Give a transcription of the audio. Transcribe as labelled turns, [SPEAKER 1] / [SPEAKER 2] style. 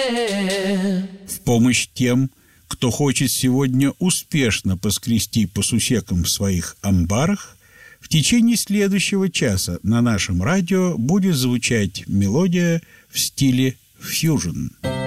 [SPEAKER 1] В помощь тем, кто хочет сегодня успешно поскрести по сусекам в своих амбарах, в течение следующего часа на нашем радио будет звучать мелодия в стиле фьюжн.